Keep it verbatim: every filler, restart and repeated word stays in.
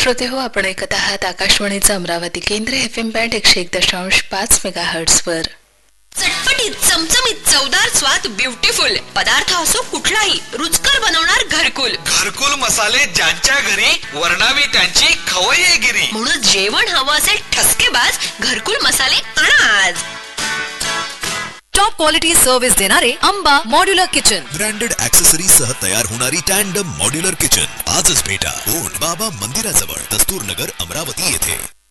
श्रोते हो, आपण ऐकत आहात आकाशवाणीचं अमरावती केंद्र एफ एम बँड एकशे एक दशांश पाच मेगा हर्ट्स वर. चटपटीत चमचमीत चवदार स्वाद ब्युटिफुल पदार्थ असो कुठलाही रुचकर बनवणार घरकुल. घरकुल मसाले ज्यांच्या घरी वर्णावी त्यांची खवय्येगिरी. म्हणून जेवण हवं असेल ठसकेबाज घरकुल मसाले आणा आज. टॉप क्वालिटी सर्व्हिस देणारे Amba modular kitchen. Branded accessories सह तयार होणारी टँडम मॉड्युलर किचन आजच भेटा. कोण बाबा मंदिराजवळ दस्तूर नगर अमरावती येथे.